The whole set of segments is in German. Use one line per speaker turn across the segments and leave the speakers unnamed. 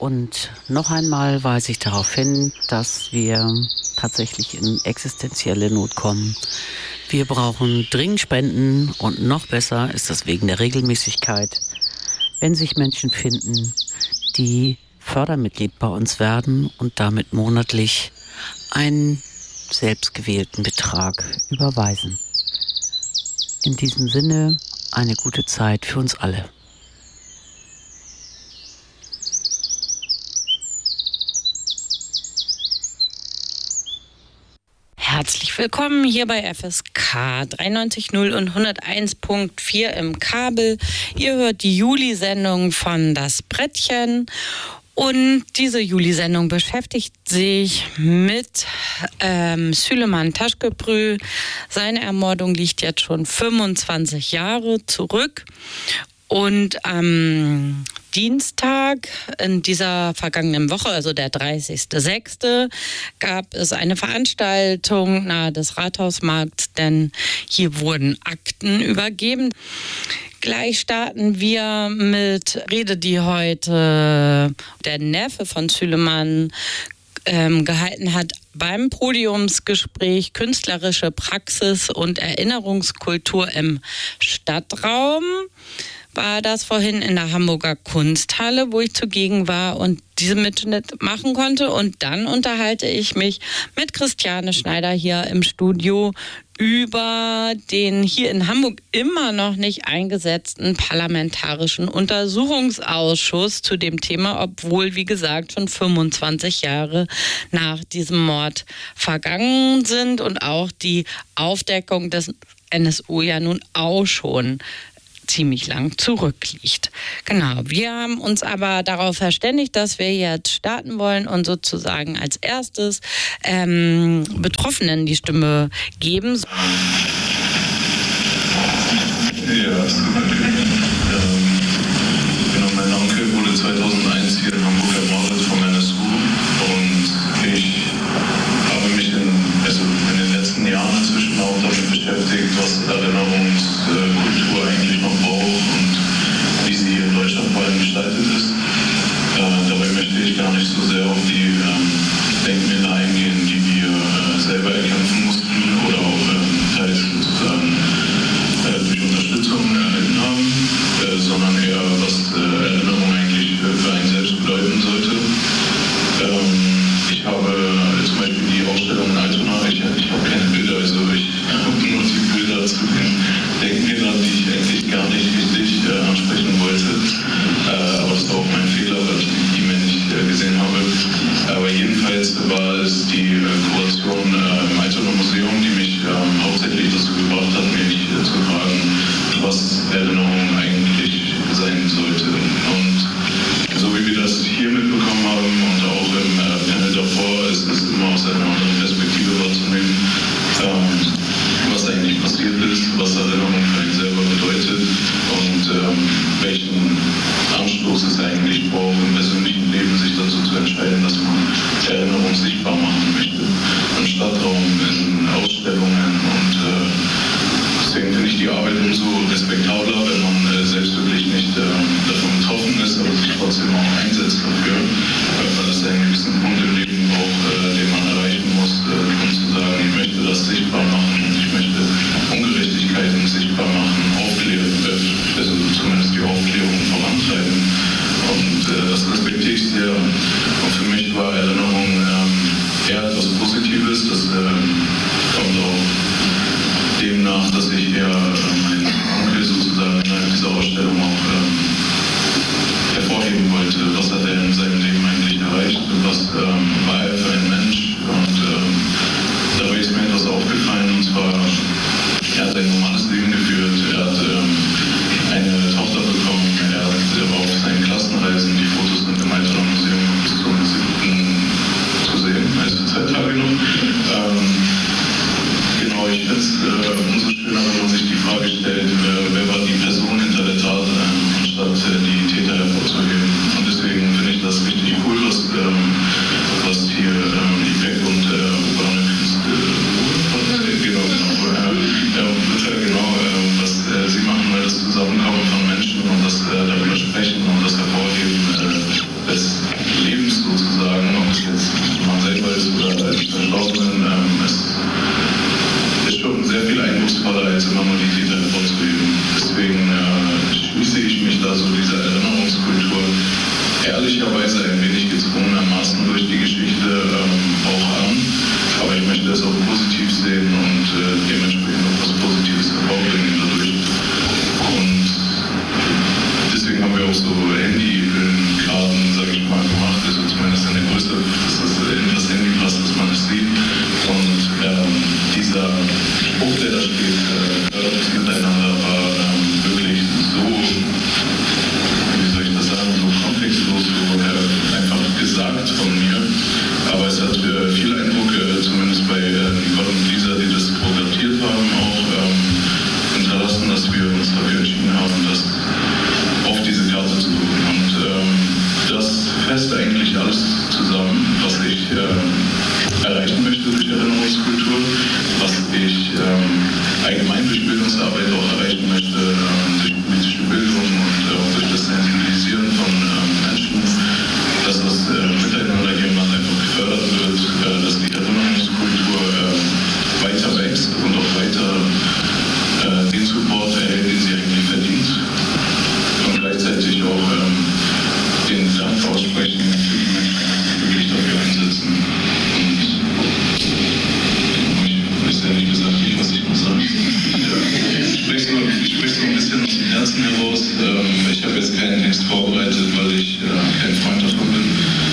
Und noch einmal weise ich darauf hin, dass wir tatsächlich in existenzielle Not kommen. Wir brauchen dringend Spenden und noch besser ist das wegen der Regelmäßigkeit, wenn sich Menschen finden, die Fördermitglied bei uns werden und damit monatlich einen selbstgewählten Betrag überweisen. In diesem Sinne eine gute Zeit für uns alle.
Herzlich willkommen hier bei FSK 93.0 und 101.4 im Kabel. Ihr hört die Juli-Sendung von Das Brettchen. Und diese Juli-Sendung beschäftigt sich mit Süleyman Taşköprü. Seine Ermordung liegt jetzt schon 25 Jahre zurück. Und am Dienstag in dieser vergangenen Woche, also der 30.06., gab es eine Veranstaltung nahe des Rathausmarkts, denn hier wurden Akten übergeben. Gleich starten wir mit Rede, die heute der Neffe von Süleyman gehalten hat beim Podiumsgespräch Künstlerische Praxis und Erinnerungskultur im Stadtraum. War das vorhin in der Hamburger Kunsthalle, wo ich zugegen war und diesen Mitschnitt machen konnte. Und dann unterhalte ich mich mit Christiane Schneider hier im Studio über den hier in Hamburg immer noch nicht eingesetzten parlamentarischen Untersuchungsausschuss zu dem Thema, obwohl, wie gesagt, schon 25 Jahre nach diesem Mord vergangen sind und auch die Aufdeckung des NSU ja nun auch schon ziemlich lang zurückliegt. Genau, wir haben uns aber darauf verständigt, dass wir jetzt starten wollen und sozusagen als erstes Betroffenen die Stimme geben.
Ja, genau, mein Onkel wurde 2001 hier in Hamburg ermordet vom NSU und ich habe mich in den letzten Jahren inzwischen auch damit beschäftigt, was Erinnerungskultur eigentlich noch braucht und wie sie hier in Deutschland vor allem gestaltet ist. Dabei möchte ich gar nicht so sehr auf die Denkmäler eingehen, die wir selber erkämpfen mussten oder auch teils sozusagen durch Unterstützung erhalten haben, sondern eher, was Erinnerung eigentlich für einen selbst bedeuten sollte. Ich habe zum Beispiel die Ausstellung in Altona, ich habe keine Bilder, also ich habe nur die Bilder zu den Denkmälern, die ich eigentlich gar nicht richtig ansprechen wollte. Aber das war auch mein Fehler, weil ich die E-Mail nicht gesehen habe. Aber jedenfalls war es die Kuration im Altona Museum, die mich hauptsächlich dazu gebracht hat, mich zu fragen, was Erinnerung eigentlich sein sollte. Und so wie wir das hier mitbekommen haben und auch im Panel davor, ist es immer aus einer anderen Perspektive wahrzunehmen, was eigentlich passiert ist, was Erinnerung für einen selber bedeutet und welchen Anstoß es eigentlich braucht, im persönlichen Leben sich dazu zu entscheiden, dass man Erinnerung sichtbar machen möchte. ehrlicherweise ein wenig gezwungenermaßen durch die Geschichte auch an. Aber ich möchte das auch positiv sehen und dementsprechend auch was Positives hervorbringen dadurch. Und deswegen haben wir auch so Handykarten, sage ich mal, gemacht. Also zumindest in der Größe, dass das in das Handy passt, dass man es sieht. Und dieser Spruch, der da steht, das Miteinander war wirklich so, wie soll ich das sagen, so kontextlos, so einfach gesagt von mir. Aber es hat viel Eindruck, zumindest bei Nicole und Lisa, die das produziert haben, auch hinterlassen, dass wir uns dafür entschieden haben, das auf diese Karte zu tun. Und das fasst eigentlich alles zusammen, was ich erreichen möchte durch Erinnerungskultur, was ich allgemein durch Bildungsarbeit auch erreichen möchte, durch politische Bildung und auch durch das Sensibilisieren von Menschen, dass das Miteinander hier im Land einfach gefördert wird, dass die Erinnerungskultur weiter wächst und auch weiter den Support erhält, den sie eigentlich verdient, und gleichzeitig auch den Dank aussprechen für die Menschen, die wirklich dafür einsetzen. Wie gesagt, nicht, was ich noch sagen. Ich spreche so ein bisschen aus dem Herzen heraus. Ich habe jetzt keinen Text vorbereitet, weil ich kein Freund davon bin.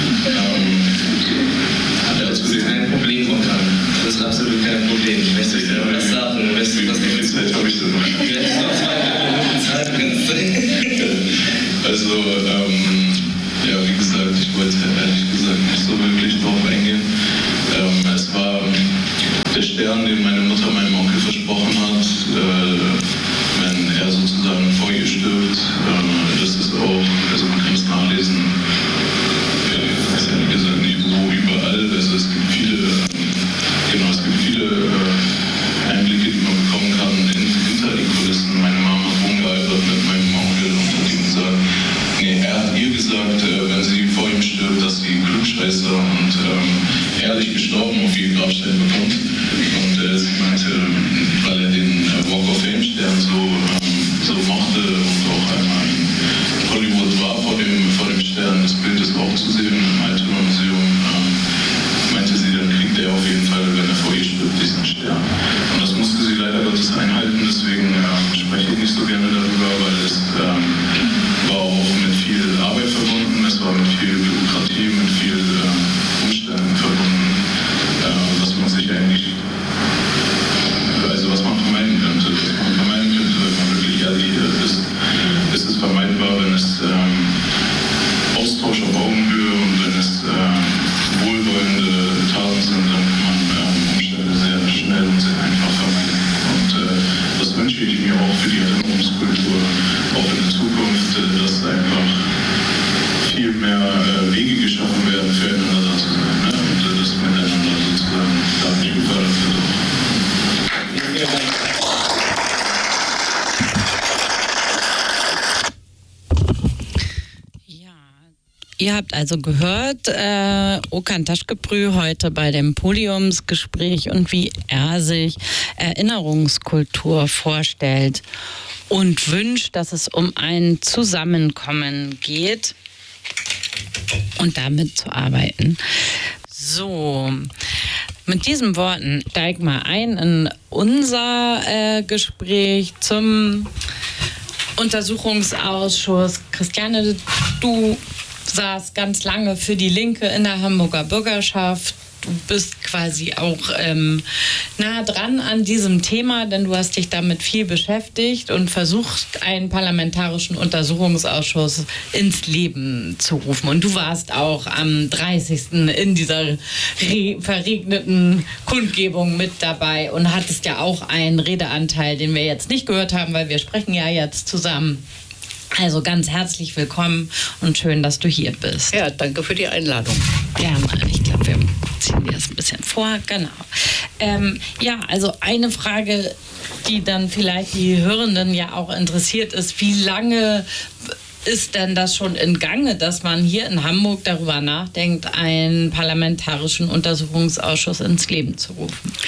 Das ist kein Problem, Volkan. Das ist absolut kein Problem. Ich möchte dir was sagen. Wie viel Zeit habe ich denn noch? Du hättest noch 2 Minuten Zeit,
Also, ja, wie gesagt, ich wollte ehrlich gesagt nicht so wirklich drauf eingehen. Es war der Stern, den meine Mutter meinem Onkel versprochen hat, wenn er sozusagen vor ihr stirbt. Das ist auch, also man kann es nachlesen, ich weiß ehrlich gesagt nicht wo, überall. Also es gibt viele Einblicke, die man bekommen kann hinter die Kulissen. Meine Mama hat rumgealbert mit meinem Onkel und hat ihm gesagt, er hat ihr gesagt, wenn sie vor ihm stirbt, dass sie Klugscheißer und ehrlich gestorben auf ihr Grabstein bekommt. Und sie meinte, weil er den Walk of Fame Stern so mochte und auch einmal in Hollywood war vor dem Stern, das Bild ist auch zu sehen im Altona Museum, meinte sie, dann kriegt er auf jeden Fall, wenn er vor ihr stirbt, diesen Stern. Und das musste sie leider Gottes einhalten, deswegen spreche ich nicht so gerne darüber, weil es war auch mit viel Arbeit verbunden, es war mit viel Bürokratie, mit viel Umständen verbunden, was man sich eigentlich, also was man vermeiden könnte. Wenn man wirklich ehrlich ist, ist es vermeidbar, wenn es Austausch auf Augenhöhe und wenn es wohlwollende Taten sind, dann kann man Umstände sehr schnell und sehr einfach vermeiden. Und das wünsche ich mir auch für die Erinnerungskultur, auch in der Zukunft, dass einfach viel mehr Wege geschaffen werden, füreinander da zu sein, ne? Und das Miteinander sozusagen dadurch gefördert wird.
Vielen Dank.
Ihr habt also gehört, Okan Taşköprü heute bei dem Podiumsgespräch und wie er sich Erinnerungskultur vorstellt und wünscht, dass es um ein Zusammenkommen geht und damit zu arbeiten. So, mit diesen Worten steig mal ein in unser Gespräch zum Untersuchungsausschuss. Christiane, du saß ganz lange für die Linke in der Hamburger Bürgerschaft. Du bist quasi auch nah dran an diesem Thema, denn du hast dich damit viel beschäftigt und versucht, einen parlamentarischen Untersuchungsausschuss ins Leben zu rufen. Und du warst auch am 30. in dieser verregneten Kundgebung mit dabei und hattest ja auch einen Redeanteil, den wir jetzt nicht gehört haben, weil wir sprechen ja jetzt zusammen. Also ganz herzlich willkommen und schön, dass du hier bist.
Ja, danke für die Einladung.
Gerne. Ich glaube, wir ziehen dir das ein bisschen vor. Genau. Ja, also eine Frage, die dann vielleicht die Hörenden ja auch interessiert ist, wie lange ist denn das schon in Gange, dass man hier in Hamburg darüber nachdenkt, einen parlamentarischen Untersuchungsausschuss ins Leben zu rufen?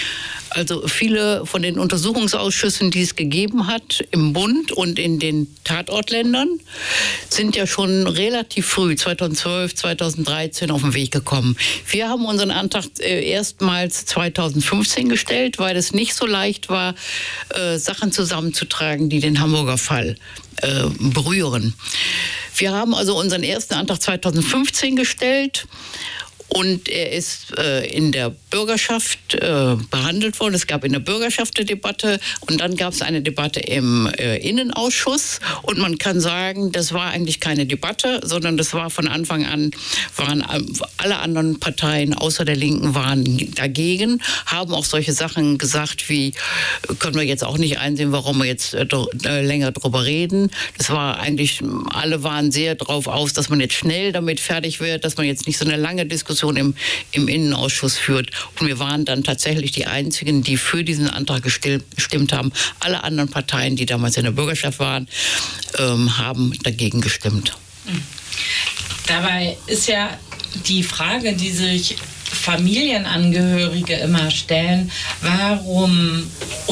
Also viele von den Untersuchungsausschüssen, die es gegeben hat im Bund und in den Tatortländern, sind ja schon relativ früh, 2012, 2013, auf den Weg gekommen. Wir haben unseren Antrag erstmals 2015 gestellt, weil es nicht so leicht war, Sachen zusammenzutragen, die den Hamburger Fall berühren. Wir haben also unseren ersten Antrag 2015 gestellt. Und er ist in der Bürgerschaft behandelt worden. Es gab in der Bürgerschaft eine Debatte und dann gab es eine Debatte im Innenausschuss. Und man kann sagen, das war eigentlich keine Debatte, sondern das war von Anfang an, waren alle anderen Parteien außer der Linken waren dagegen, haben auch solche Sachen gesagt wie, können wir jetzt auch nicht einsehen, warum wir jetzt länger drüber reden. Das war eigentlich, alle waren sehr drauf aus, dass man jetzt schnell damit fertig wird, dass man jetzt nicht so eine lange Diskussion im Innenausschuss führt. Und wir waren dann tatsächlich die Einzigen, die für diesen Antrag gestimmt haben. Alle anderen Parteien, die damals in der Bürgerschaft waren, haben dagegen gestimmt.
Dabei ist ja die Frage, die sich Familienangehörige immer stellen, warum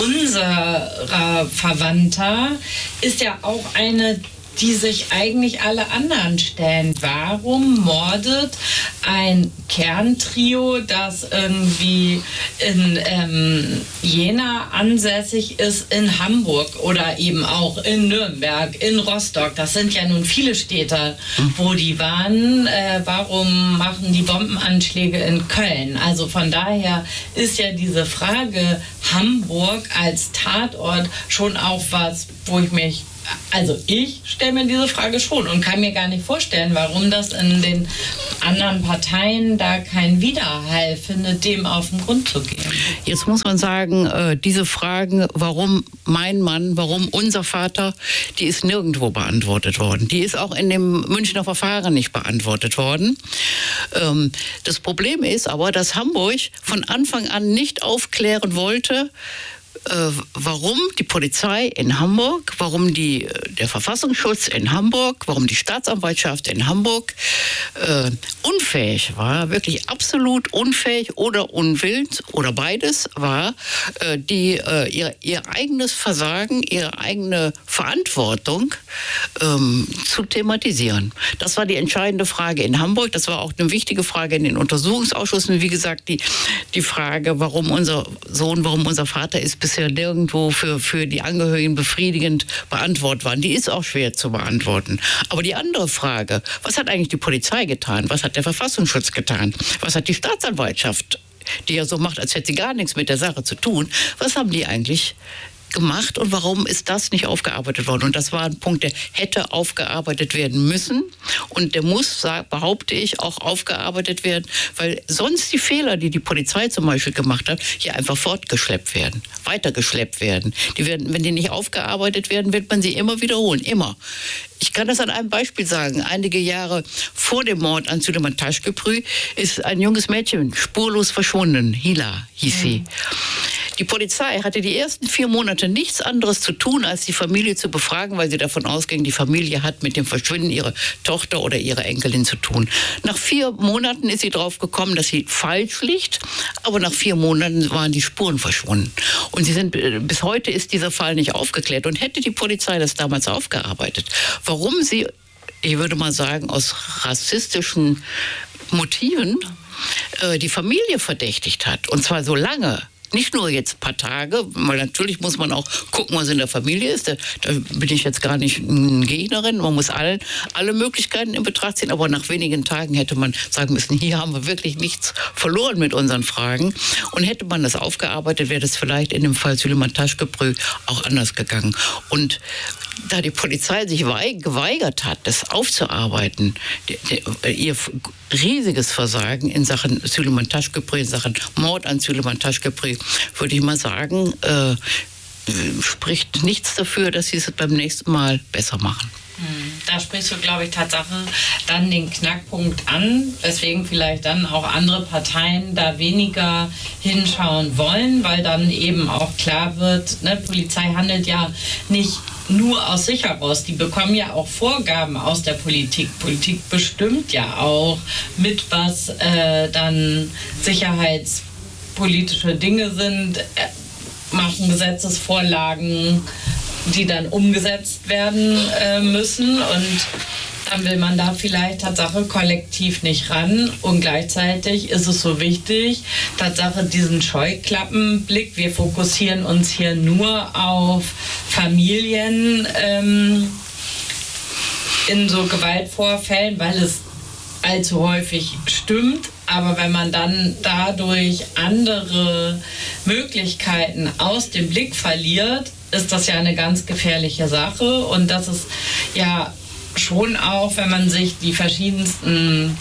unser Verwandter ist ja auch eine, die sich eigentlich alle anderen stellen. Warum mordet ein Kerntrio, das irgendwie in Jena ansässig ist, in Hamburg oder eben auch in Nürnberg, in Rostock? Das sind ja nun viele Städte, wo die waren. Warum machen die Bombenanschläge in Köln? Also von daher ist ja diese Frage Hamburg als Tatort schon auch was, wo ich stelle mir diese Frage schon und kann mir gar nicht vorstellen, warum das in den anderen Parteien da kein Widerhall findet, dem auf den Grund zu gehen.
Jetzt muss man sagen, diese Fragen, warum mein Mann, warum unser Vater, die ist nirgendwo beantwortet worden. Die ist auch in dem Münchner Verfahren nicht beantwortet worden. Das Problem ist aber, dass Hamburg von Anfang an nicht aufklären wollte, warum die Polizei in Hamburg, warum der Verfassungsschutz in Hamburg, warum die Staatsanwaltschaft in Hamburg unfähig war, wirklich absolut unfähig oder unwillens oder beides war, ihr eigenes Versagen, ihre eigene Verantwortung zu thematisieren. Das war die entscheidende Frage in Hamburg. Das war auch eine wichtige Frage in den Untersuchungsausschüssen. Wie gesagt, die Frage, warum unser Sohn, warum unser Vater ist bisher nirgendwo für die Angehörigen befriedigend beantwortet worden. Die ist auch schwer zu beantworten. Aber die andere Frage, was hat eigentlich die Polizei getan? Was hat der Verfassungsschutz getan? Was hat die Staatsanwaltschaft, die ja so macht, als hätte sie gar nichts mit der Sache zu tun? Was haben die eigentlich gemacht und warum ist das nicht aufgearbeitet worden? Und das war ein Punkt, der hätte aufgearbeitet werden müssen und der muss, behaupte ich, auch aufgearbeitet werden, weil sonst die Fehler, die die Polizei zum Beispiel gemacht hat, hier einfach fortgeschleppt werden, weitergeschleppt werden. Wenn die nicht aufgearbeitet werden, wird man sie immer wiederholen, immer. Ich kann das an einem Beispiel sagen. Einige Jahre vor dem Mord an Süleyman Taşköprü ist ein junges Mädchen spurlos verschwunden. Hila hieß sie. Die Polizei hatte die ersten 4 Monate nichts anderes zu tun, als die Familie zu befragen, weil sie davon ausging, die Familie hat mit dem Verschwinden ihrer Tochter oder ihrer Enkelin zu tun. Nach 4 Monaten ist sie drauf gekommen, dass sie falsch liegt, aber nach 4 Monaten waren die Spuren verschwunden. Und bis heute ist dieser Fall nicht aufgeklärt. Und hätte die Polizei das damals aufgearbeitet, warum sie, ich würde mal sagen, aus rassistischen Motiven die Familie verdächtigt hat, und zwar so lange, nicht nur jetzt ein paar Tage, weil natürlich muss man auch gucken, was in der Familie ist. Da bin ich jetzt gar nicht eine Gegnerin. Man muss alle Möglichkeiten in Betracht ziehen. Aber nach wenigen Tagen hätte man sagen müssen, hier haben wir wirklich nichts verloren mit unseren Fragen. Und hätte man das aufgearbeitet, wäre das vielleicht in dem Fall Süleyman Taşköprü auch anders gegangen. Und da die Polizei sich geweigert hat, das aufzuarbeiten, ihr riesiges Versagen in Sachen Süleyman Taşköprü, in Sachen Mord an Süleyman Taşköprü, würde ich mal sagen, spricht nichts dafür, dass sie es beim nächsten Mal besser machen.
Da sprichst du, glaube ich, Tatsache dann den Knackpunkt an, weswegen vielleicht dann auch andere Parteien da weniger hinschauen wollen, weil dann eben auch klar wird, ne, Polizei handelt ja nicht nur aus sich heraus. Die bekommen ja auch Vorgaben aus der Politik. Politik bestimmt ja auch, mit was dann politische Dinge sind, machen Gesetzesvorlagen, die dann umgesetzt werden müssen, und dann will man da vielleicht Tatsache kollektiv nicht ran, und gleichzeitig ist es so wichtig, Tatsache diesen Scheuklappenblick, wir fokussieren uns hier nur auf Familien in so Gewaltvorfällen, weil es allzu häufig stimmt. Aber wenn man dann dadurch andere Möglichkeiten aus dem Blick verliert, ist das ja eine ganz gefährliche Sache. Und das ist ja schon auch, wenn man sich die verschiedensten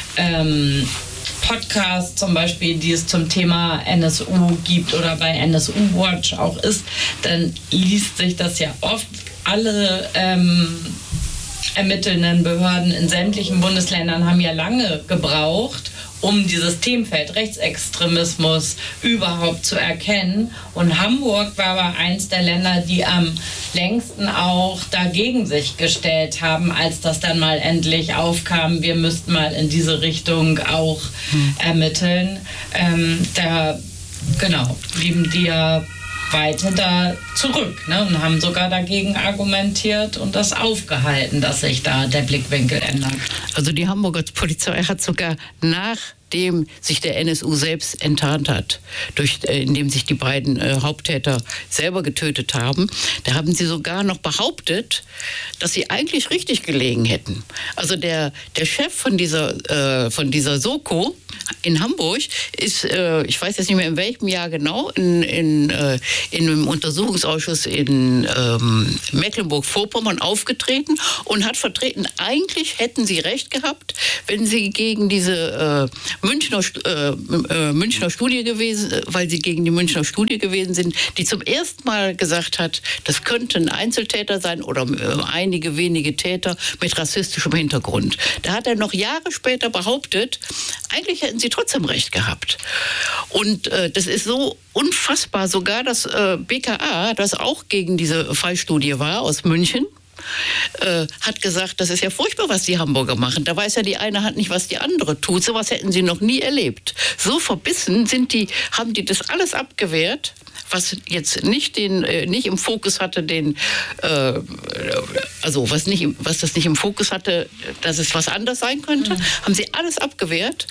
Podcasts zum Beispiel, die es zum Thema NSU gibt oder bei NSU Watch auch ist, dann liest sich das ja oft. Alle ermittelnden Behörden in sämtlichen Bundesländern haben ja lange gebraucht, um dieses Themenfeld Rechtsextremismus überhaupt zu erkennen. Und Hamburg war aber eins der Länder, die am längsten auch dagegen sich gestellt haben, als das dann mal endlich aufkam, wir müssten mal in diese Richtung auch ermitteln. Da blieben die ja weit hinter zurück, ne, und haben sogar dagegen argumentiert und das aufgehalten, dass sich da der Blickwinkel ändert.
Also die Hamburger Polizei hat sogar nachdem sich der NSU selbst enttarnt hat, indem sich die beiden Haupttäter selber getötet haben, da haben sie sogar noch behauptet, dass sie eigentlich richtig gelegen hätten. Also der Chef von dieser Soko in Hamburg ist, ich weiß jetzt nicht mehr in welchem Jahr genau, in einem Untersuchungsausschuss in Mecklenburg-Vorpommern aufgetreten und hat vertreten, eigentlich hätten sie recht gehabt, wenn sie gegen diese Münchner Studie gewesen, weil sie gegen die Münchner Studie gewesen sind, die zum ersten Mal gesagt hat, das könnten Einzeltäter sein oder einige wenige Täter mit rassistischem Hintergrund. Da hat er noch Jahre später behauptet, eigentlich hätten sie trotzdem recht gehabt. Und das ist so unfassbar, sogar das BKA, das auch gegen diese Fallstudie war aus München, hat gesagt, das ist ja furchtbar, was die Hamburger machen. Da weiß ja die eine Hand nicht, was die andere tut. Sowas hätten sie noch nie erlebt. So verbissen haben die das alles abgewehrt, was jetzt nicht im Fokus hatte, was das nicht im Fokus hatte, dass es was anders sein könnte, haben sie alles abgewehrt.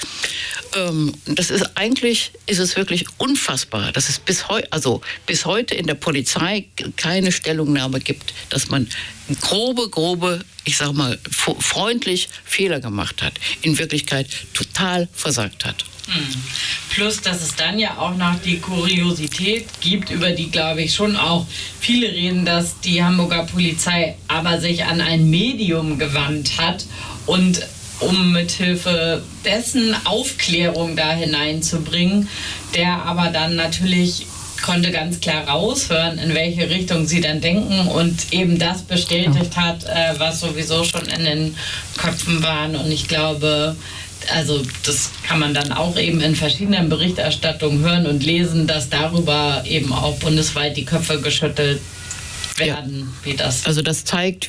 Ist es wirklich unfassbar, dass es bis heute in der Polizei keine Stellungnahme gibt, dass man grobe, ich sag mal, freundlich Fehler gemacht hat, in Wirklichkeit total versagt hat.
Plus, dass es dann ja auch noch die Kuriosität gibt, über die, glaube ich, schon auch viele reden, dass die Hamburger Polizei aber sich an ein Medium gewandt hat und um mithilfe dessen Aufklärung da hineinzubringen, der aber dann natürlich konnte ganz klar raushören, in welche Richtung sie dann denken und eben das bestätigt hat, was sowieso schon in den Köpfen waren. Und ich glaube, also das kann man dann auch eben in verschiedenen Berichterstattungen hören und lesen, dass darüber eben auch bundesweit die Köpfe geschüttelt werden, wie das.
Also das zeigt,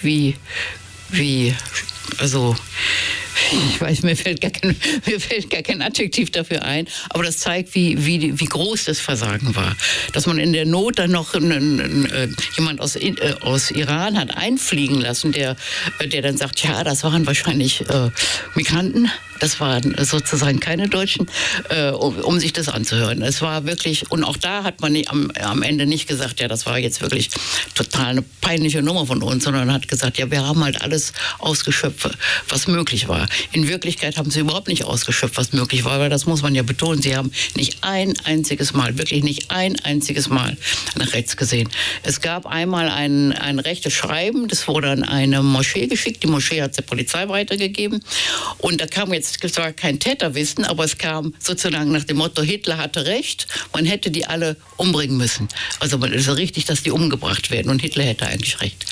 ich weiß, mir fällt gar kein Adjektiv dafür ein, aber das zeigt, wie groß das Versagen war. Dass man in der Not dann noch jemand aus Iran hat einfliegen lassen, der dann sagt, ja, das waren wahrscheinlich Migranten, das waren sozusagen keine Deutschen, um sich das anzuhören. Es war wirklich, und auch da hat man am Ende nicht gesagt, ja, das war jetzt wirklich total eine peinliche Nummer von uns, sondern hat gesagt, ja, wir haben halt alles ausgeschöpft, was möglich war. In Wirklichkeit haben sie überhaupt nicht ausgeschöpft, was möglich war, weil das muss man ja betonen, sie haben nicht ein einziges Mal, wirklich nicht ein einziges Mal nach rechts gesehen. Es gab einmal ein rechtes Schreiben, das wurde an eine Moschee geschickt, die Moschee hat es der Polizei weitergegeben und da kam jetzt zwar kein Täterwissen, aber es kam sozusagen nach dem Motto, Hitler hatte recht, man hätte die alle umbringen müssen. Also es ist richtig, dass die umgebracht werden und Hitler hätte eigentlich recht.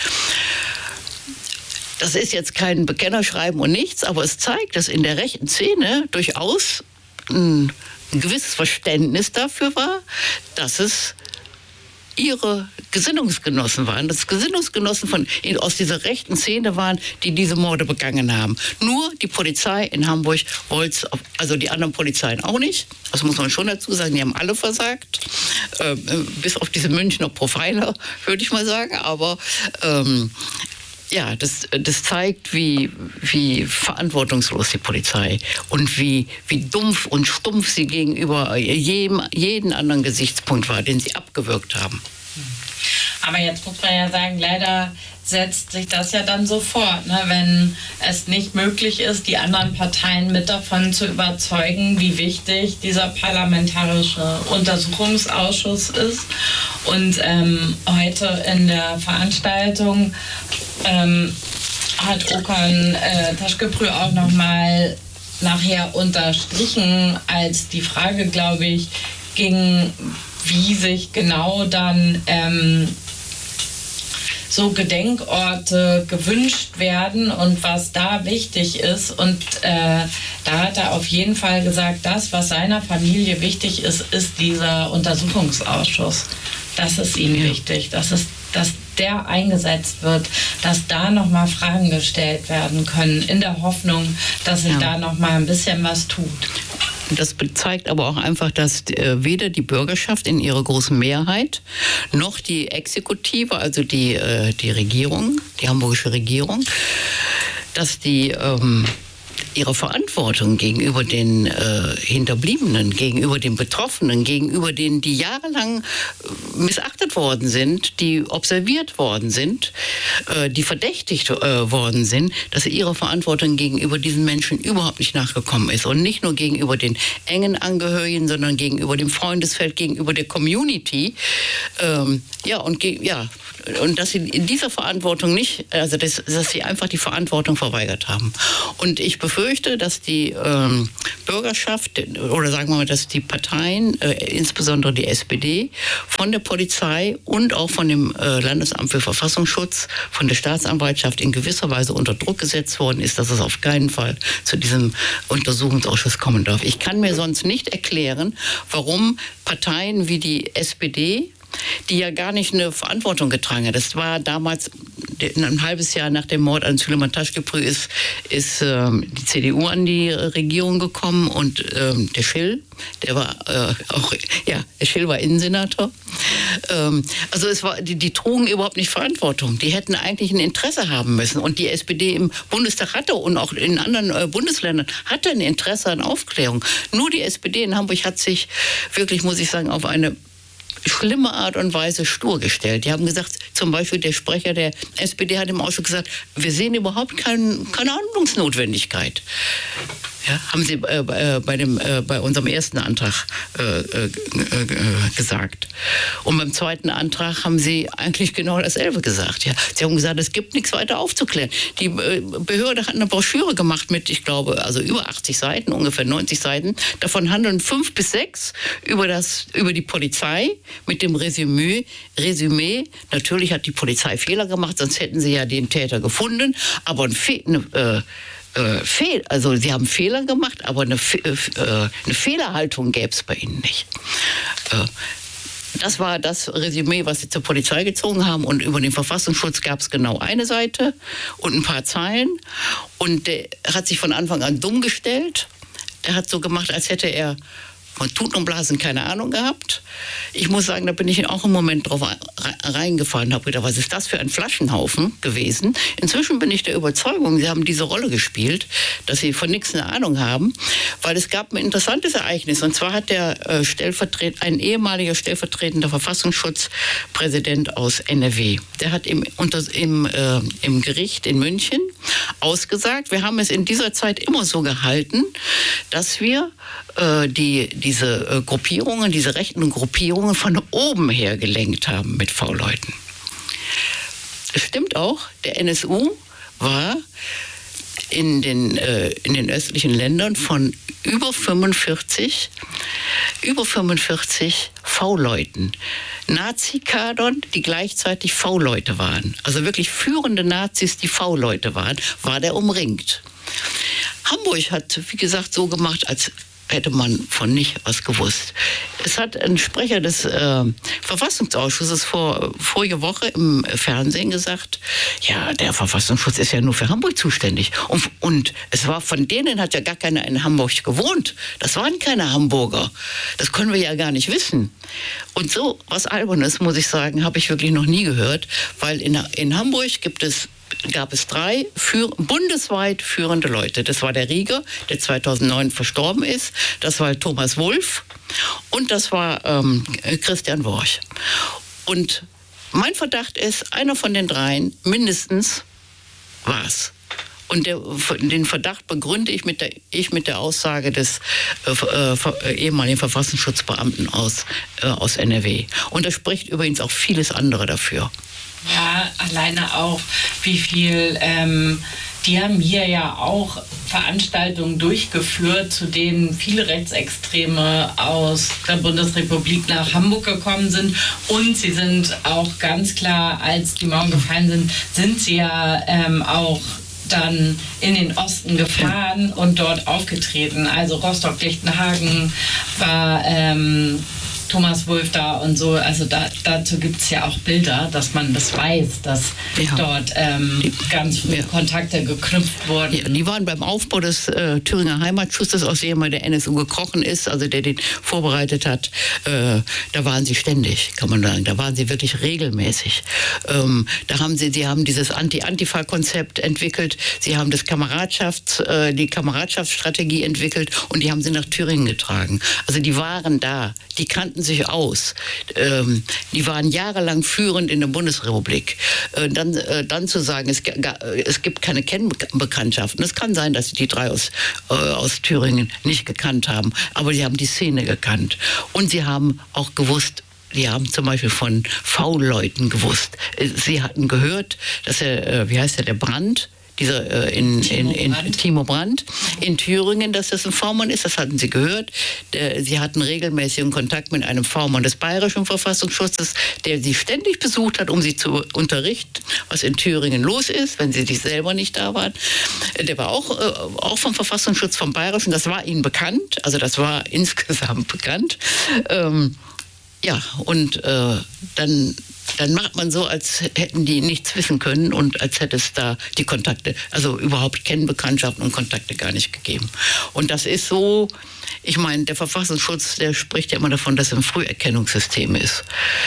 Das ist jetzt kein Bekennerschreiben und nichts, aber es zeigt, dass in der rechten Szene durchaus ein gewisses Verständnis dafür war, dass es ihre Gesinnungsgenossen waren, dass Gesinnungsgenossen aus dieser rechten Szene waren, die diese Morde begangen haben. Nur die Polizei in Hamburg wollte, also die anderen Polizeien auch nicht, das muss man schon dazu sagen, die haben alle versagt, bis auf diese Münchner Profiler, würde ich mal sagen, aber ja, das zeigt, wie verantwortungslos die Polizei und wie dumpf und stumpf sie gegenüber jeden anderen Gesichtspunkt war, den sie abgewürgt haben.
Aber jetzt muss man ja sagen, leider setzt sich das ja dann so fort, ne? Wenn es nicht möglich ist, die anderen Parteien mit davon zu überzeugen, wie wichtig dieser parlamentarische Untersuchungsausschuss ist. Und heute in der Veranstaltung hat Okan Taşköprü auch nochmal nachher unterstrichen, als die Frage, glaube ich, ging, wie sich genau dann so Gedenkorte gewünscht werden und was da wichtig ist. Und da hat er auf jeden Fall gesagt, das, was seiner Familie wichtig ist, ist dieser Untersuchungsausschuss. Das ist ihm wichtig, dass der eingesetzt wird, dass da nochmal Fragen gestellt werden können, in der Hoffnung, dass sich da nochmal ein bisschen was tut.
Das zeigt aber auch einfach, dass weder die Bürgerschaft in ihrer großen Mehrheit noch die Exekutive, also die Regierung, die hamburgische Regierung, dass die ihre Verantwortung gegenüber den Hinterbliebenen, gegenüber den Betroffenen, gegenüber denen, die jahrelang missachtet worden sind, die observiert worden sind, die verdächtigt worden sind, dass ihre Verantwortung gegenüber diesen Menschen überhaupt nicht nachgekommen ist. Und nicht nur gegenüber den engen Angehörigen, sondern gegenüber dem Freundesfeld, gegenüber der Community. Und dass sie in dieser Verantwortung nicht, also dass sie einfach die Verantwortung verweigert haben. Und ich befürchte, dass die Bürgerschaft oder sagen wir mal, dass die Parteien, insbesondere die SPD, von der Polizei und auch von dem Landesamt für Verfassungsschutz, von der Staatsanwaltschaft in gewisser Weise unter Druck gesetzt worden ist, dass es auf keinen Fall zu diesem Untersuchungsausschuss kommen darf. Ich kann mir sonst nicht erklären, warum Parteien wie die SPD, die ja gar nicht eine Verantwortung getragen hat. Das war damals, ein halbes Jahr nach dem Mord an Süleyman Taşköprü ist die CDU an die Regierung gekommen und der Schill, der war der Schill war Innensenator. Also die trugen überhaupt nicht Verantwortung. Die hätten eigentlich ein Interesse haben müssen. Und die SPD im Bundestag hatte und auch in anderen Bundesländern hatte ein Interesse an Aufklärung. Nur die SPD in Hamburg hat sich wirklich, muss ich sagen, auf eine schlimme Art und Weise stur gestellt. Die haben gesagt, zum Beispiel der Sprecher der SPD hat im Ausschuss gesagt, wir sehen überhaupt keine Handlungsnotwendigkeit. Ja, haben sie bei unserem ersten Antrag gesagt. Und beim zweiten Antrag haben sie eigentlich genau dasselbe gesagt. Ja. Sie haben gesagt, es gibt nichts weiter aufzuklären. Die Behörde hat eine Broschüre gemacht mit, ich glaube, also über 80 Seiten, ungefähr 90 Seiten. Davon handeln 5 bis 6 über die Polizei mit dem Resümee. Natürlich hat die Polizei Fehler gemacht, sonst hätten sie ja den Täter gefunden. Aber also sie haben Fehler gemacht, aber eine Fehlerhaltung gäbe es bei ihnen nicht. Das war das Resümee, was sie zur Polizei gezogen haben. Und über den Verfassungsschutz gab es genau eine Seite und ein paar Zeilen. Und der hat sich von Anfang an dumm gestellt. Er hat so gemacht, als hätte er von Tuten und Blasen keine Ahnung gehabt. Ich muss sagen, da bin ich auch im Moment drauf reingefallen, habe gedacht, was ist das für ein Flaschenhaufen gewesen? Inzwischen bin ich der Überzeugung, sie haben diese Rolle gespielt, dass sie von nichts eine Ahnung haben, weil es gab ein interessantes Ereignis. Und zwar hat ein ehemaliger stellvertretender Verfassungsschutzpräsident aus NRW, der hat im Gericht in München ausgesagt, wir haben es in dieser Zeit immer so gehalten, dass wir diese Gruppierungen, diese rechten Gruppierungen von oben her gelenkt haben mit V-Leuten. Es stimmt auch, der NSU war in den östlichen Ländern von über 45 V-Leuten, Nazi-Kadern, die gleichzeitig V-Leute waren, also wirklich führende Nazis, die V-Leute waren, war der umringt. Hamburg hat, wie gesagt, so gemacht, als hätte man von nicht was gewusst. Es hat ein Sprecher des Verfassungsausschusses vorige Woche im Fernsehen gesagt, ja, der Verfassungsschutz ist ja nur für Hamburg zuständig. Und es war von denen, hat ja gar keiner in Hamburg gewohnt. Das waren keine Hamburger. Das können wir ja gar nicht wissen. Und so was Albernes, muss ich sagen, habe ich wirklich noch nie gehört, weil in Hamburg gab es 3 bundesweit führende Leute. Das war der Rieger, der 2009 verstorben ist. Das war Thomas Wulff und das war Christian Worch. Und mein Verdacht ist, einer von den 3 mindestens war's. Und den Verdacht begründe ich mit der Aussage des ehemaligen Verfassungsschutzbeamten aus NRW. Und da spricht übrigens auch vieles andere dafür.
Ja, alleine auch, wie viel, die haben hier ja auch Veranstaltungen durchgeführt, zu denen viele Rechtsextreme aus der Bundesrepublik nach Hamburg gekommen sind. Und sie sind auch ganz klar, als die Mauern gefallen sind sie ja auch dann in den Osten gefahren und dort aufgetreten. Also Rostock-Lichtenhagen war Thomas Wulff da und so. Also dazu gibt es ja auch Bilder, dass man das weiß, dass dort ganz früh Kontakte geknüpft wurden.
Ja, die waren beim Aufbau des Thüringer Heimatschutzes, aus dem der NSU gekrochen ist, also der den vorbereitet hat. Da waren sie ständig, kann man sagen. Da waren sie wirklich regelmäßig. Sie haben dieses Anti-Antifa-Konzept entwickelt. Sie haben die Kameradschaftsstrategie entwickelt und die haben sie nach Thüringen getragen. Also die waren da. Die kannten sich aus. Die waren jahrelang führend in der Bundesrepublik. Dann zu sagen, es gibt keine Kennbekanntschaften. Es kann sein, dass sie die 3 aus Thüringen nicht gekannt haben, aber sie haben die Szene gekannt. Und sie haben auch gewusst, die haben zum Beispiel von V-Leuten gewusst. Sie hatten gehört, dass der Brandt, Timo Brandt in Thüringen, dass das ein V-Mann ist, das hatten sie gehört. Sie hatten regelmäßigen Kontakt mit einem V-Mann des Bayerischen Verfassungsschutzes, der sie ständig besucht hat, um sie zu unterrichten, was in Thüringen los ist, wenn sie selber nicht da waren. Der war auch vom Verfassungsschutz, vom Bayerischen, das war ihnen bekannt, also das war insgesamt bekannt. Dann macht man so, als hätten die nichts wissen können und als hätte es da die Kontakte, also überhaupt Kennbekanntschaften und Kontakte gar nicht gegeben. Und das ist so, ich meine, der Verfassungsschutz, der spricht ja immer davon, dass er ein Früherkennungssystem ist.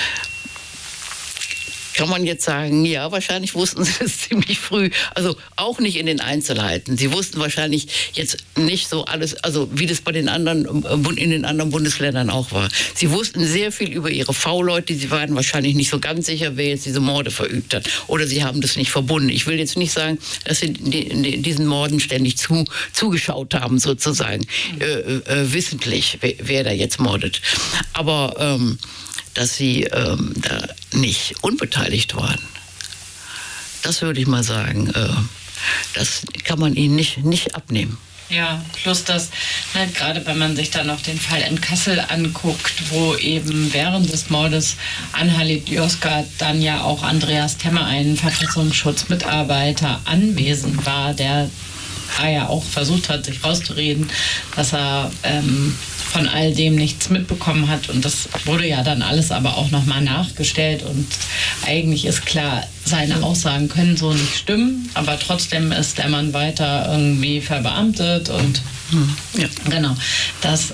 Kann man jetzt sagen, ja, wahrscheinlich wussten sie das ziemlich früh. Also auch nicht in den Einzelheiten. Sie wussten wahrscheinlich jetzt nicht so alles, also wie das in den anderen Bundesländern auch war. Sie wussten sehr viel über ihre V-Leute. Sie waren wahrscheinlich nicht so ganz sicher, wer jetzt diese Morde verübt hat. Oder sie haben das nicht verbunden. Ich will jetzt nicht sagen, dass sie diesen Morden ständig zugeschaut haben, sozusagen. Wissentlich, wer da jetzt mordet. Aber dass sie da nicht unbeteiligt waren. Das würde ich mal sagen, das kann man ihnen nicht abnehmen.
Ja, plus das, gerade wenn man sich dann noch den Fall in Kassel anguckt, wo eben während des Mordes an Halit Yozgat dann ja auch Andreas Temmer, ein Verfassungsschutzmitarbeiter, anwesend war, der ja auch versucht hat, sich rauszureden, dass er von all dem nichts mitbekommen hat. Und das wurde ja dann alles aber auch nochmal nachgestellt. Und eigentlich ist klar, seine Aussagen können so nicht stimmen, aber trotzdem ist der Mann weiter irgendwie verbeamtet. Und genau, das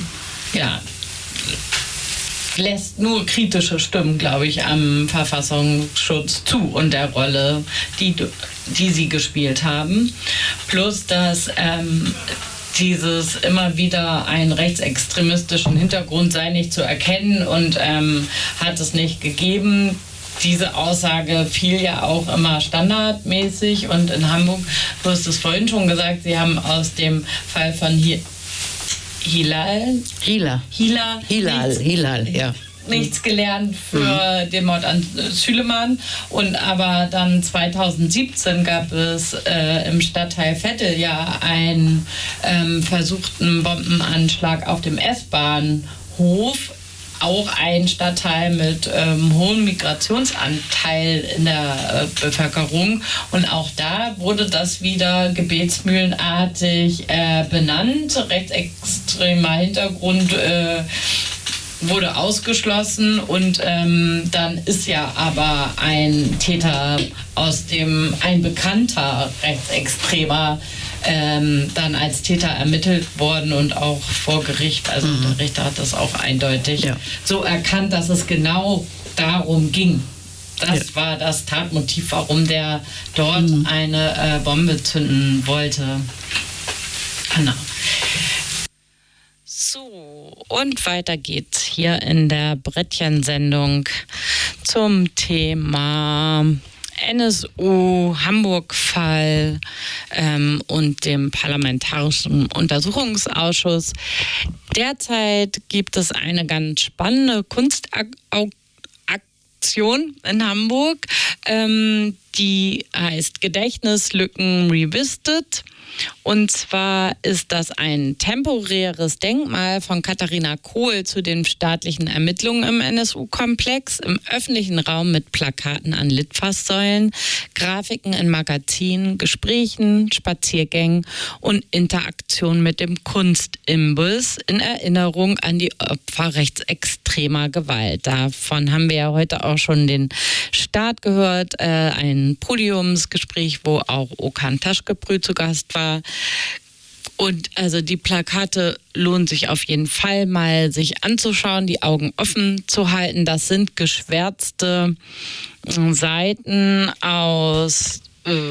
lässt nur kritische Stimmen, glaube ich, am Verfassungsschutz zu und der Rolle, die sie gespielt haben. Plus, dass dieses immer wieder einen rechtsextremistischen Hintergrund sei nicht zu erkennen und hat es nicht gegeben. Diese Aussage fiel ja auch immer standardmäßig und in Hamburg, du hast es vorhin schon gesagt, sie haben aus dem Fall von Hilal, ja. Nichts gelernt für den Mord an Süleyman. Und aber dann 2017 gab es im Stadtteil Vettel ja einen versuchten Bombenanschlag auf dem S-Bahnhof auch ein Stadtteil mit hohem Migrationsanteil in der Bevölkerung. Und auch da wurde das wieder gebetsmühlenartig benannt. Rechtsextremer Hintergrund wurde ausgeschlossen und dann ist ja aber ein Täter ein bekannter Rechtsextremer dann als Täter ermittelt worden und auch vor Gericht. Also der Richter hat das auch eindeutig so erkannt, dass es genau darum ging. Das war das Tatmotiv, warum der dort eine Bombe zünden wollte. Anna. So, und weiter geht's hier in der Brettchen-Sendung zum Thema NSU, Hamburg-Fall und dem Parlamentarischen Untersuchungsausschuss. Derzeit gibt es eine ganz spannende Kunstaktion in Hamburg, die heißt Gedächtnislücken Revisited. Und zwar ist das ein temporäres Denkmal von Katharina Kohl zu den staatlichen Ermittlungen im NSU-Komplex im öffentlichen Raum mit Plakaten an Litfaßsäulen, Grafiken in Magazinen, Gesprächen, Spaziergängen und Interaktion mit dem Kunstimbiss in Erinnerung an die Opfer rechtsextremer Gewalt. Davon haben wir ja heute auch schon den Start gehört, ein Podiumsgespräch, wo auch Okan Taschkebrü zu Gast war. Und also die Plakate lohnen sich auf jeden Fall mal sich anzuschauen, die Augen offen zu halten. Das sind geschwärzte Seiten aus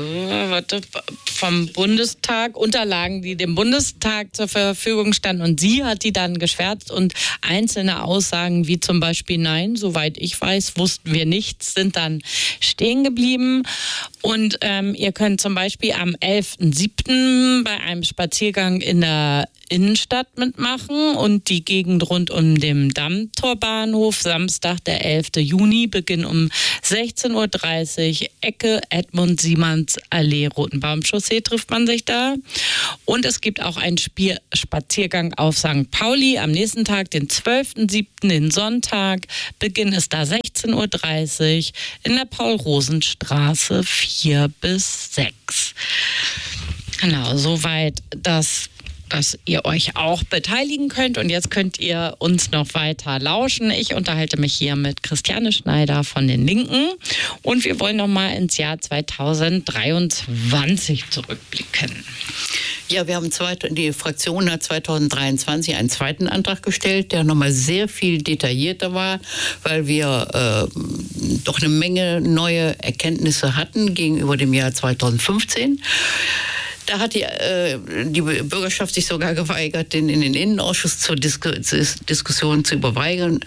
vom Bundestag, Unterlagen, die dem Bundestag zur Verfügung standen, und sie hat die dann geschwärzt und einzelne Aussagen wie zum Beispiel nein, soweit ich weiß, wussten wir nichts, sind dann stehen geblieben. Und ihr könnt zum Beispiel am 11.07. bei einem Spaziergang in der Innenstadt mitmachen und die Gegend rund um den Dammtorbahnhof. Samstag, der 11. Juni, Beginn um 16.30 Uhr, Ecke Edmund-Siemens-Allee, Rotenbaumchaussee trifft man sich da. Und es gibt auch einen Spaziergang auf St. Pauli am nächsten Tag, den 12.07., den Sonntag. Beginn ist da 16.30 Uhr in der Paul-Rosen-Straße 4 bis 6. Genau, soweit dass ihr euch auch beteiligen könnt. Und jetzt könnt ihr uns noch weiter lauschen. Ich unterhalte mich hier mit Christiane Schneider von den Linken. Und wir wollen noch mal ins Jahr 2023 zurückblicken.
Ja, die Fraktion hat 2023 einen zweiten Antrag gestellt, der nochmal sehr viel detaillierter war, weil wir doch eine Menge neue Erkenntnisse hatten gegenüber dem Jahr 2015. Da hat die Bürgerschaft sich sogar geweigert, den in den Innenausschuss zur Diskussion zu überweisen.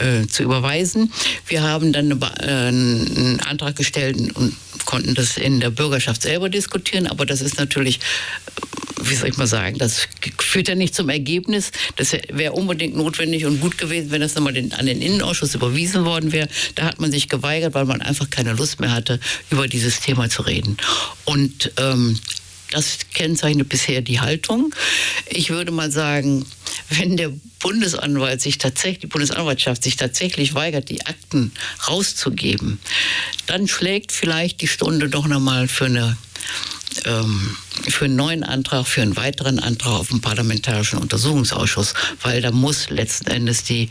Wir haben dann einen Antrag gestellt und konnten das in der Bürgerschaft selber diskutieren. Aber das ist natürlich, wie soll ich mal sagen, das führt ja nicht zum Ergebnis. Das wäre unbedingt notwendig und gut gewesen, wenn das nochmal an den Innenausschuss überwiesen worden wäre. Da hat man sich geweigert, weil man einfach keine Lust mehr hatte, über dieses Thema zu reden. Und das kennzeichnet bisher die Haltung. Ich würde mal sagen, wenn die Bundesanwaltschaft sich tatsächlich weigert, die Akten rauszugeben, dann schlägt vielleicht die Stunde doch nochmal für einen neuen Antrag, für einen weiteren Antrag auf den Parlamentarischen Untersuchungsausschuss, weil da muss letzten Endes der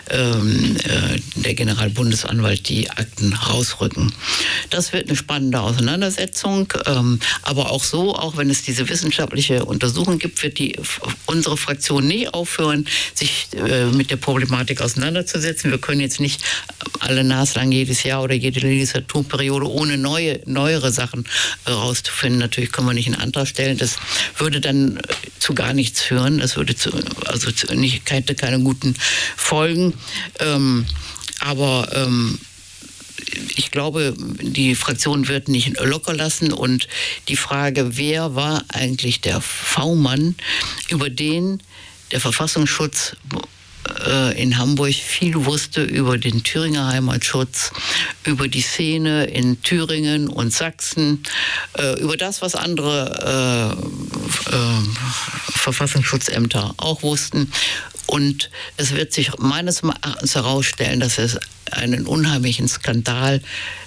Generalbundesanwalt die Akten rausrücken. Das wird eine spannende Auseinandersetzung, aber auch so, auch wenn es diese wissenschaftliche Untersuchung gibt, wird unsere Fraktion nicht aufhören, sich mit der Problematik auseinanderzusetzen. Wir können jetzt nicht alle naslang jedes Jahr oder jede Legislaturperiode ohne neuere Sachen rauszufinden. Natürlich können wir nicht einen Antrag stellen. Das würde dann zu gar nichts führen. Das würde hätte keine guten Folgen. Aber ich glaube, die Fraktion wird nicht locker lassen. Und die Frage, wer war eigentlich der V-Mann, über den der Verfassungsschutz in Hamburg viel wusste über den Thüringer Heimatschutz, über die Szene in Thüringen und Sachsen, über das, was andere Verfassungsschutzämter auch wussten. Und es wird sich meines Erachtens herausstellen, dass es ein unheimlicher Skandal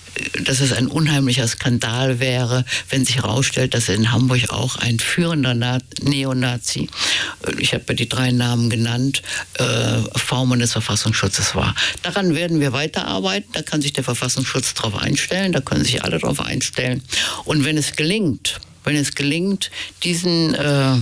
wäre, wenn sich herausstellt, dass in Hamburg auch ein führender Neonazi, ich habe ja die 3 Namen genannt, V-Mann des Verfassungsschutzes war. Daran werden wir weiterarbeiten, da kann sich der Verfassungsschutz drauf einstellen, da können sich alle drauf einstellen. Und wenn es gelingt, diesen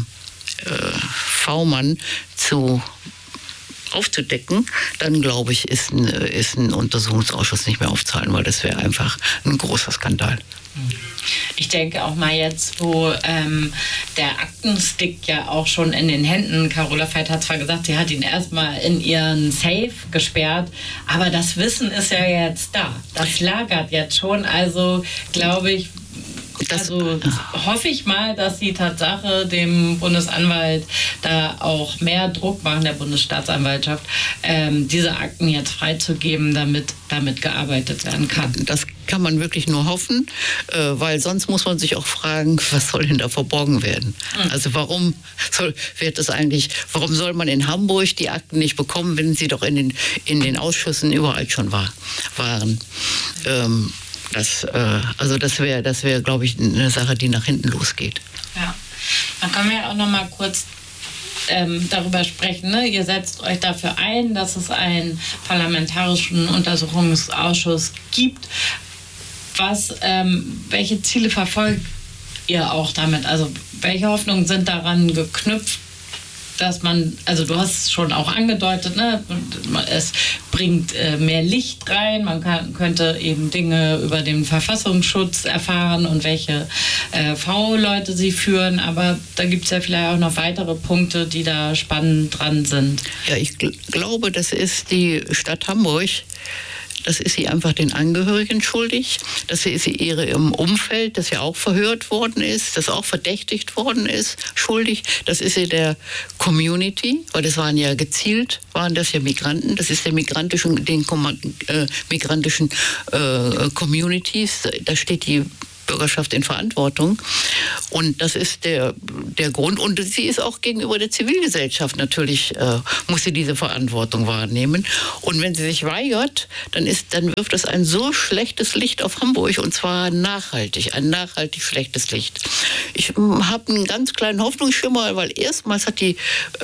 V-Mann aufzudecken, dann glaube ich, ist ein Untersuchungsausschuss nicht mehr aufzuhalten, weil das wäre einfach ein großer Skandal.
Ich denke auch mal jetzt, wo der Aktenstick ja auch schon in den Händen, Carola Veit hat zwar gesagt, sie hat ihn erstmal in ihren Safe gesperrt, aber das Wissen ist ja jetzt da. Das lagert jetzt schon, also glaube ich, hoffe ich mal, dass die Tatsache dem Bundesanwalt da auch mehr Druck machen, der Bundesstaatsanwaltschaft, diese Akten jetzt freizugeben, damit gearbeitet werden kann.
Das kann man wirklich nur hoffen, weil sonst muss man sich auch fragen, was soll denn da verborgen werden? Also warum soll man in Hamburg die Akten nicht bekommen, wenn sie doch in den Ausschüssen überall schon waren? Das wäre, glaube ich, eine Sache, die nach hinten losgeht.
Ja, dann können wir auch noch mal kurz darüber sprechen. Ne? Ihr setzt euch dafür ein, dass es einen parlamentarischen Untersuchungsausschuss gibt. Welche Ziele verfolgt ihr auch damit? Also welche Hoffnungen sind daran geknüpft, dass man, also du hast es schon auch angedeutet, ne? Es bringt mehr Licht rein, man könnte eben Dinge über den Verfassungsschutz erfahren und welche V-Leute sie führen, aber da gibt es ja vielleicht auch noch weitere Punkte, die da spannend dran sind.
Ja, ich glaube, das ist die Stadt Hamburg. Das ist sie einfach den Angehörigen schuldig. Das ist sie ihrem Umfeld, das ja auch verhört worden ist, das auch verdächtigt worden ist, schuldig. Das ist sie der Community, weil das waren ja Migranten. Das ist den migrantischen Communities. Da steht die Bürgerschaft in Verantwortung. Und das ist der Grund. Und sie ist auch gegenüber der Zivilgesellschaft natürlich, muss sie diese Verantwortung wahrnehmen. Und wenn sie sich weigert, dann wirft es ein so schlechtes Licht auf Hamburg, und zwar ein nachhaltig schlechtes Licht. Ich habe einen ganz kleinen Hoffnungsschimmer, weil erstmals hat die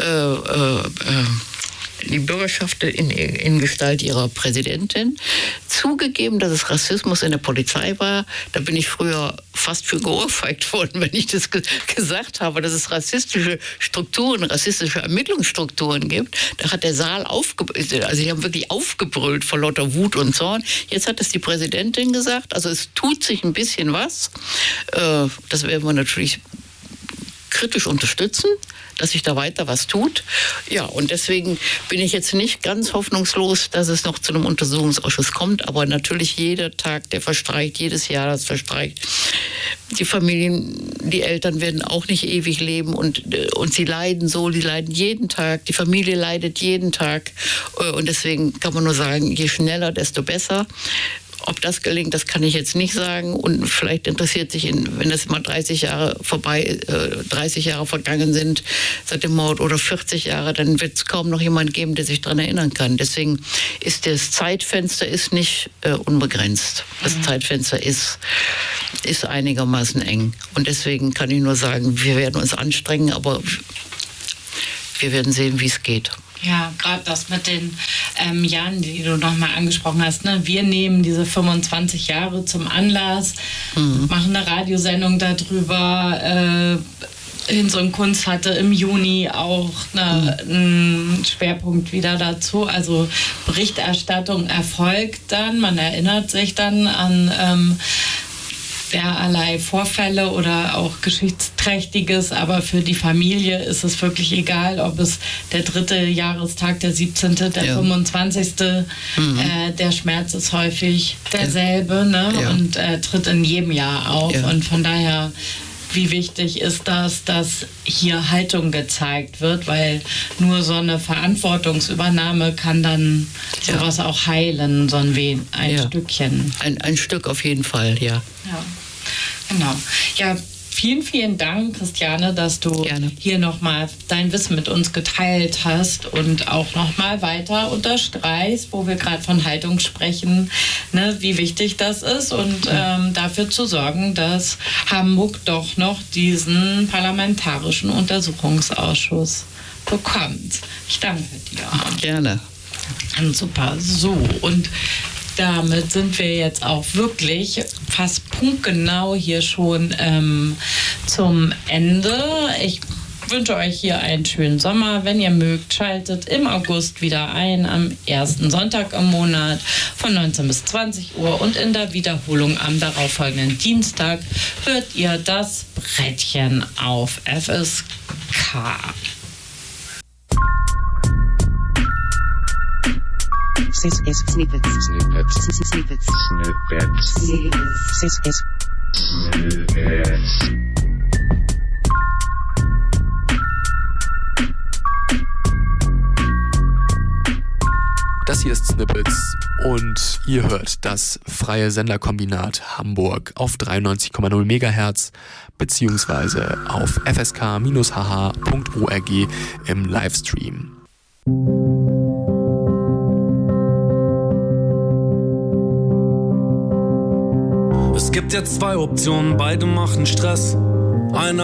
Bürgerschaft in Gestalt ihrer Präsidentin zugegeben, dass es Rassismus in der Polizei war. Da bin ich früher fast für geohrfeigt worden, wenn ich das gesagt habe, dass es rassistische Ermittlungsstrukturen gibt. Da hat der Saal also sie haben wirklich aufgebrüllt vor lauter Wut und Zorn. Jetzt hat es die Präsidentin gesagt, also es tut sich ein bisschen was. Das werden wir natürlich kritisch unterstützen, dass sich da weiter was tut. Ja, und deswegen bin ich jetzt nicht ganz hoffnungslos, dass es noch zu einem Untersuchungsausschuss kommt, aber natürlich jeder Tag, der verstreicht, jedes Jahr, das verstreicht. Die Familien, die Eltern werden auch nicht ewig leben und sie leiden jeden Tag, die Familie leidet jeden Tag und deswegen kann man nur sagen, je schneller, desto besser. Ob das gelingt, das kann ich jetzt nicht sagen. Und vielleicht interessiert sich, wenn das mal 30 Jahre vergangen sind seit dem Mord oder 40 Jahre, dann wird es kaum noch jemand geben, der sich daran erinnern kann. Deswegen ist das Zeitfenster nicht unbegrenzt. Das Zeitfenster ist einigermaßen eng. Und deswegen kann ich nur sagen, wir werden uns anstrengen, aber wir werden sehen, wie es geht.
Ja, gerade das mit den Jahren, die du nochmal angesprochen hast. Ne? Wir nehmen diese 25 Jahre zum Anlass, machen eine Radiosendung darüber. Hinz und Kunst hatte im Juni auch einen Schwerpunkt wieder dazu. Also Berichterstattung erfolgt dann, man erinnert sich dann an derlei Vorfälle oder auch Geschichtsträchtiges, aber für die Familie ist es wirklich egal, ob es der 3. Jahrestag, der 17., der 25. Der Schmerz ist häufig derselbe, ne? Und tritt in jedem Jahr auf und von daher wie wichtig ist das, dass hier Haltung gezeigt wird, weil nur so eine Verantwortungsübernahme kann dann sowas auch heilen, so ein Stückchen.
Ein Stück auf jeden Fall, ja.
Ja, genau. Ja, vielen, vielen Dank, Christiane, dass du hier nochmal dein Wissen mit uns geteilt hast und auch nochmal weiter unterstreichst, wo wir gerade von Haltung sprechen, ne, wie wichtig das ist und dafür zu sorgen, dass Hamburg doch noch diesen parlamentarischen Untersuchungsausschuss bekommt. Ich danke dir.
Gerne.
Super. So, und damit sind wir jetzt auch wirklich fast punktgenau hier schon zum Ende. Ich wünsche euch hier einen schönen Sommer. Wenn ihr mögt, schaltet im August wieder ein, am ersten Sonntag im Monat von 19 bis 20 Uhr und in der Wiederholung am darauffolgenden Dienstag hört ihr das Brettchen auf FSK.
Snippets.
Das hier ist Snippets und ihr hört das freie Senderkombinat Hamburg auf 93,0 MHz beziehungsweise auf fsk-hh.org im Livestream.
Es gibt jetzt zwei Optionen, beide machen Stress. Einer